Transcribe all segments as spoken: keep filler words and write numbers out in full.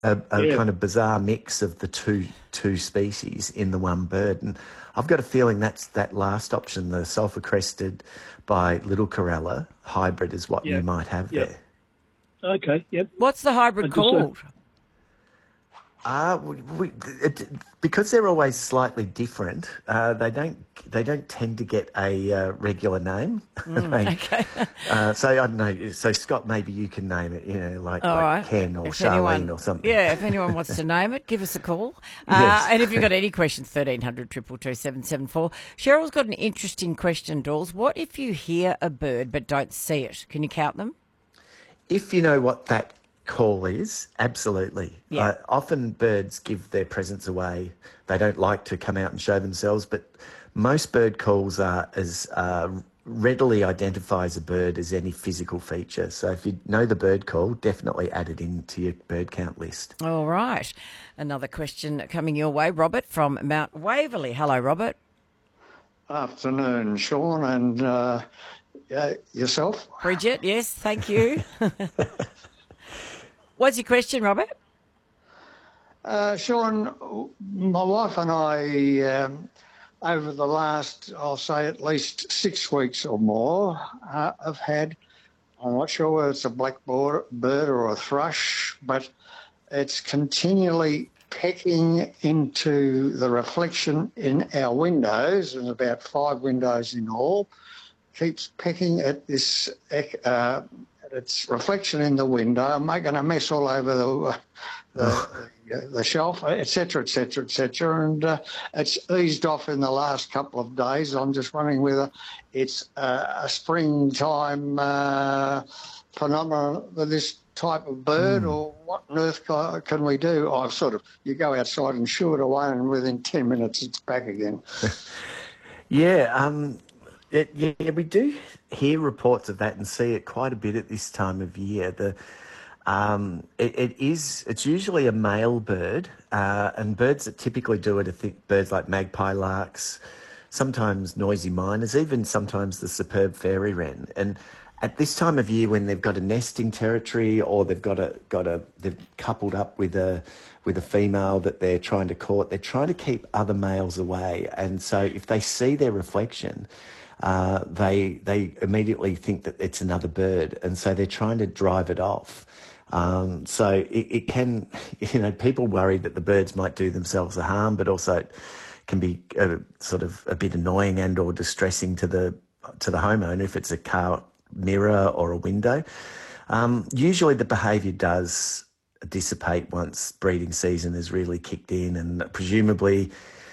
a, a Yeah, kind of bizarre mix of the two two species in the one bird. And I've got a feeling that's that last option, the sulphur crested by Little Corella hybrid, is what yeah, you might have yeah. there. Okay, yep. What's the I hybrid just uh, called? Uh, we, we, it, because they're always slightly different, uh, they don't they don't tend to get a uh, regular name. Mm, they, okay. uh, so I don't know. So Scott, maybe you can name it. You know, like All like right. Ken or If Charlene anyone, or something. yeah, if anyone wants to name it, give us a call. Uh, Yes. and if you've got any questions, thirteen hundred, two two two, seven seven four. Cheryl's got an interesting question, Dawes. What if you hear a bird but don't see it? Can you count them? If you know what that call is, absolutely. Yeah. Uh, often birds give their presence away. They don't like to come out and show themselves, but most bird calls are as uh, readily identify as a bird as any physical feature. So if you know the bird call, definitely add it into your bird count list. All right. Another question coming your way. Robert from Mount Waverley. Hello, Robert. Afternoon, Sean, and uh, uh, yourself. Bridget, yes, thank you. What's your question, Robert? Uh, Sean, my wife and I, um, over the last, I'll say at least six weeks or more, uh, have had, I'm not sure whether it's a black bird or a thrush, but it's continually pecking into the reflection in our windows, and about five windows in all, keeps pecking at this uh, at its reflection in the window, making a mess all over the the, the, the shelf, et cetera, et cetera, et cetera. And uh, it's eased off in the last couple of days. I'm just wondering whether it's uh, a springtime uh, phenomenon with this type of bird, mm. or what on earth can we do? I've sort of, you go outside and shoo it away, and within ten minutes it's back again. yeah, um, it, yeah, we do hear reports of that and see it quite a bit at this time of year. The um, it, it is it's usually a male bird, uh, and birds that typically do it are th- birds like magpie larks, sometimes noisy miners, even sometimes the superb fairy wren. And at this time of year, when they've got a nesting territory, or they've got a got a they've coupled up with a with a female that they're trying to court, they're trying to keep other males away. And so, if they see their reflection, uh, they they immediately think that it's another bird, and so they're trying to drive it off. Um, so it, it can, you know, people worry that the birds might do themselves a harm, but also it can be a, sort of a bit annoying and or distressing to the to the homeowner if it's a car mirror or a window. Um, usually the behaviour does dissipate once breeding season has really kicked in, and presumably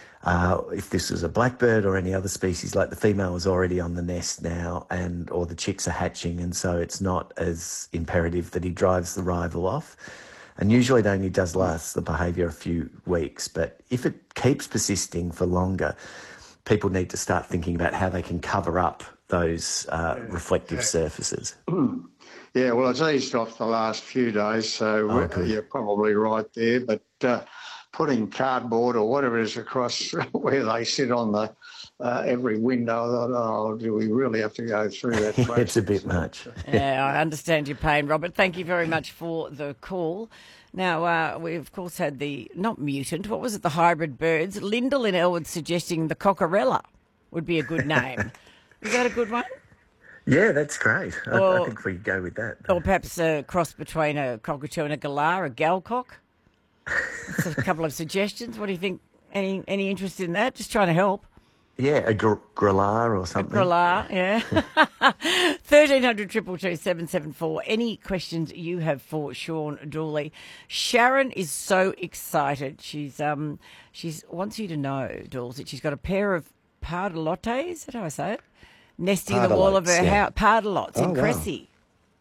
uh, if this was a blackbird or any other species, like the female is already on the nest now, and or the chicks are hatching, and so it's not as imperative that he drives the rival off. And usually it only does last the behaviour a few weeks, but if it keeps persisting for longer, people need to start thinking about how they can cover up those uh, yeah, reflective yeah. surfaces. Yeah, well, it's eased off the last few days, so oh, you're probably right there. But uh, putting cardboard or whatever it is across where they sit on the uh, every window, I thought, oh, do we really have to go through that process? It's a bit much. Yeah, I understand your pain, Robert. Thank you very much for the call. Now, uh, we, of course, had the, not mutant, what was it, the hybrid birds. Lyndall in Elwood suggesting the cockerella would be a good name. Is that a good one? Yeah, that's great. I, or, I think we go with that. Or perhaps a cross between a cockatoo and a galah, a galcock. That's a couple of suggestions. What do you think? Any any interest in that? Just trying to help. Yeah, a gr- grillar or something. A grillar, yeah. thirteen hundred, two two two, seven seven four. Any questions you have for Sean Dooley? Sharon is so excited. She's um she's wants you to know, Dawes, that she's got a pair of pardalotes. Is that how I say it? Nesting in the wall of her yeah. house. Pardalots oh, in wow. Cressy.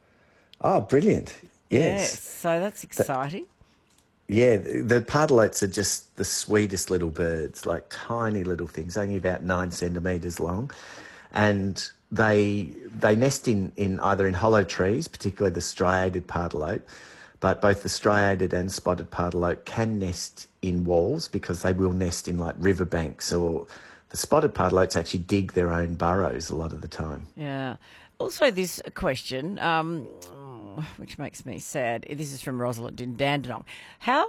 Oh, brilliant. Yes. yes. So that's exciting. That- Yeah, the pardalotes are just the sweetest little birds, like tiny little things, only about nine centimetres long. And they they nest in, in either in hollow trees, particularly the striated pardalote, but both the striated and spotted pardalote can nest in walls because they will nest in like riverbanks, or the spotted pardalotes actually dig their own burrows a lot of the time. Yeah. Also, this question, um, which makes me sad. This is from Rosalind in Dandenong. How